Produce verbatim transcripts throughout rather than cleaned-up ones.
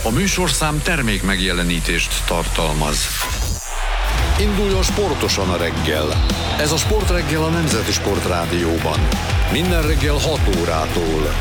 A műsorszám termék megjelenítést tartalmaz. Induljon sportosan a reggel. Ez a Sportreggel a Nemzeti Sportrádióban. Minden reggel hat órától.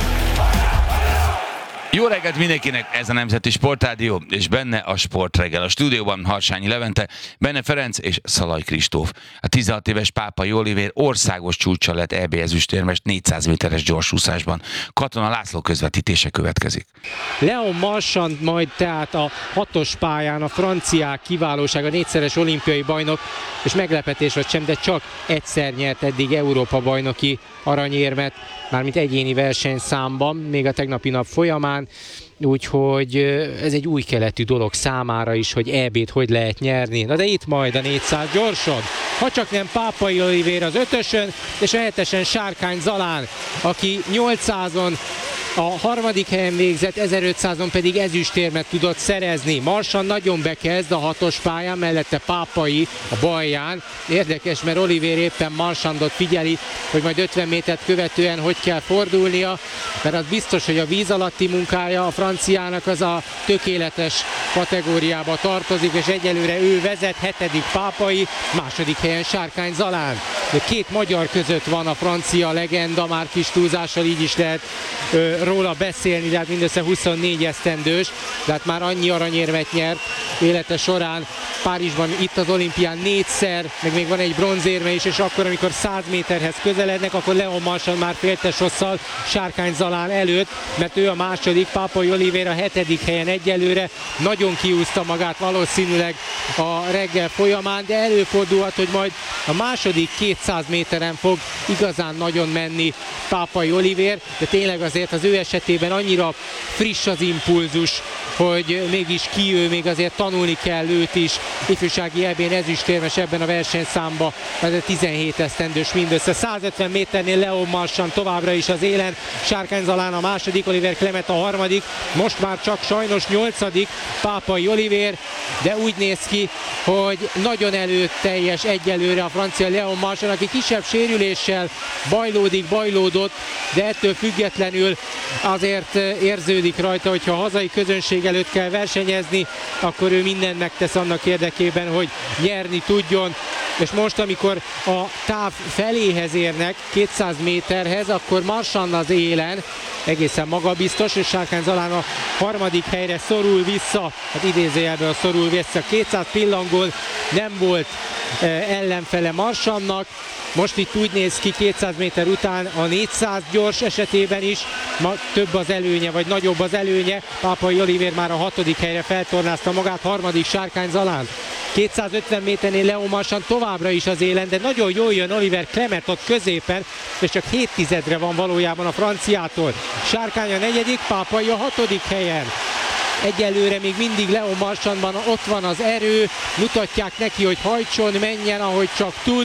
Jó reggelt mindenkinek, ez a Nemzeti Sportrádió, és benne a Sportreggel. A stúdióban Harsányi Levente, Benne Ferenc és Szalai Kristóf. A tizenhat éves Pápai Olivér országos csúccsal lett é bé ezüstérmes négyszáz méteres gyorsúszásban. Katona László közvetítése következik. Léon Marchand majd tehát a hatos pályán a franciák kiválósága, négyszeres olimpiai bajnok, és meglepetés vagy sem, de csak egyszer nyert eddig Európa bajnoki aranyérmet, mármint egyéni versenyszámban, még a tegnapi nap folyamán, úgyhogy ez egy új keletű dolog számára is, hogy é bét hogy lehet nyerni. Na de itt majd a négyszáz gyorson, ha csak nem Pápai Olivér az ötösön, és a hetesen Sárkány Zalán, aki nyolcszázon a harmadik helyen végzett, ezerötszázon pedig ezüstérmet tudott szerezni. Marchand nagyon bekezd a hatos pályán, mellette Pápai a balján. Érdekes, mert Olivér éppen Marchandot figyeli, hogy majd ötven métert követően hogy kell fordulnia, mert az biztos, hogy a víz alatti munkája a franciának az a tökéletes kategóriába tartozik, és egyelőre ő vezet, hetedik Pápai, második helyen Sárkány Zalán. De két magyar között van a francia legenda, már kis túlzással így is lehet ö, róla beszélni, de hát mindössze huszonnégy esztendős, de hát már annyi aranyérmet nyert élete során. Párizsban, itt az olimpián négyszer, meg még van egy bronzérme is, és akkor, amikor száz méterhez közelednek, akkor Léon Marchand már féltes hosszal Sárkány Zalán előtt, mert ő a második, Pápai Olivér a hetedik helyen egyelőre. Nagyon kiúzta magát valószínűleg a reggel folyamán, de előfordulhat, hogy majd a második kétszáz méteren fog igazán nagyon menni Pápai Olivér, de tényleg azért az ő esetében annyira friss az impulzus, hogy mégis ki ő, még azért tanulni kell őt is. Ifjúsági é bén ezüstérmes ebben a versenyszámban, ez a tizenhét esztendős mindössze. százötven méternél Léon Marchand továbbra is az élen, Sárkány Zalán a második, Olivér Clement a harmadik, most már csak sajnos nyolcadik Pápai Olivér, de úgy néz ki, hogy nagyon előteljes egyelőre a francia Léon Marchand, aki kisebb sérüléssel bajlódik, bajlódott, de ettől függetlenül azért érződik rajta, hogyha a hazai közönség előtt kell versenyezni, akkor ő mindent megtesz annak érdekében, hogy nyerni tudjon. És most, amikor a táv feléhez érnek, kétszáz méterhez, akkor Marchand az élen, egészen magabiztos, és Sárkány Zalán a harmadik helyre szorul vissza, hát idézőjelben szorul vissza, kétszáz pillangón nem volt ellenfele Marchandnak. Most itt úgy néz ki kétszáz méter után a négyszáz gyors esetében is, ma több az előnye, vagy nagyobb az előnye. Pápai Olivér már a hatodik helyre feltornázta magát, harmadik Sárkány Zalán. kétszázötven méternél Léon Marchand továbbra is az élen, de nagyon jól jön Olivér Clement ott középen, és csak hét tizedre van valójában a franciától. Sárkány a negyedik, Pápai a hatodik helyen. Egyelőre még mindig Léon Marchandban ott van az erő, mutatják neki, hogy hajtson, menjen, ahogy csak tud,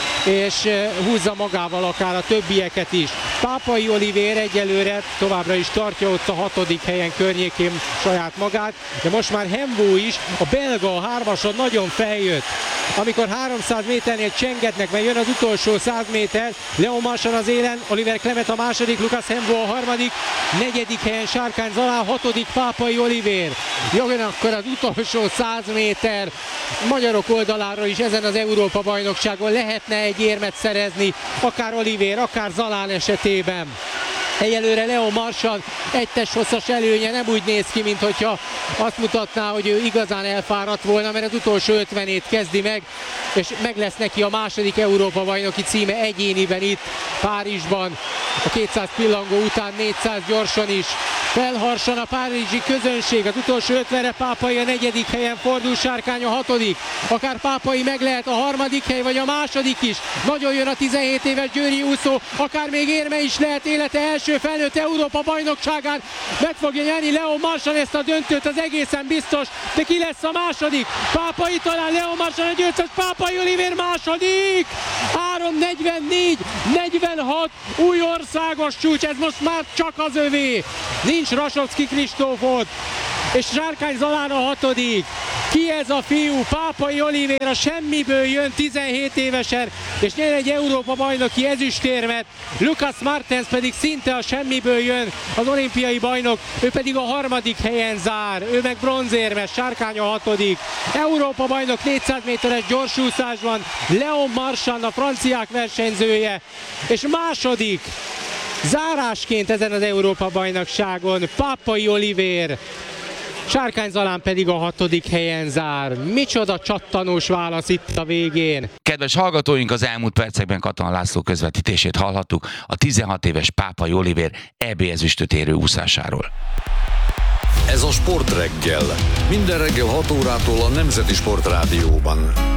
és húzza magával akár a többieket is. Pápai Olivér egyelőre továbbra is tartja ott a hatodik helyen környékén saját magát, de most már Henvaux is, a belga a hármason nagyon feljött. Amikor háromszáz méternél csengetnek, mert jön az utolsó száz méter, Léon Marchand az élen, Olivér Clement a második, Lucas Henvaux a harmadik, negyedik helyen Sárkány Zalán, hatodik Pápai Olivér. Jön akkor az utolsó száz méter. Magyarok oldaláról is ezen az Európa bajnokságon lehetne egy érmet szerezni, akár Olivér, akár Zalán esetében. Egyelőre Léon Marchand egytes hosszas előnye nem úgy néz ki, mint hogyha azt mutatná, hogy ő igazán elfáradt volna, mert az utolsó ötvenét kezdi meg, és meg lesz neki a második Európa bajnoki címe egyéniben itt Párizsban. A kétszáz pillangó után négyszáz gyorsan is felharsan a párizsi közönség. Az utolsó ötvenre Pápai a negyedik helyen fordul, Sárkány a hatodik. Akár Pápai meg lehet a harmadik hely, vagy a második is. Nagyon jön a tizenhét éves győri úszó, akár még érme is lehet élete első felnőtt Európa bajnokságán. Meg fogja nyerni Léon Marchand ezt a döntőt, az egészen biztos, de ki lesz a második? Pápai talán, Léon Marchand a győztes, Pápai Olivér második! három negyvennégy negyvenhat új országos csúcs, ez most már csak az övé. Nincs Rasovszky Kristóf ott, és Sárkány Zalán a hatodik. Ki ez a fiú? Pápai Olivér a semmiből jön tizenhét évesen, és nyer egy Európa-bajnoki ezüstérmet. Lucas Martens pedig szinte a semmiből jön, az olimpiai bajnok, ő pedig a harmadik helyen zár, ő meg bronzérmes, Sárkány a hatodik. Európa-bajnok négyszáz méteres gyorsúszásban, Leon Marchand a franciák versenyzője, és második zárásként ezen az Európa-bajnokságon Pápai Olivér. Sárkány Zalán pedig a hatodik helyen zár. Micsoda csattanós válasz itt a végén. Kedves hallgatóink, az elmúlt percekben Katona László közvetítését hallhattuk a tizenhat éves Pápai Olivér é bé ezüstöt érő úszásáról. Ez a Sportreggel. Minden reggel hat órától a Nemzeti Sportrádióban.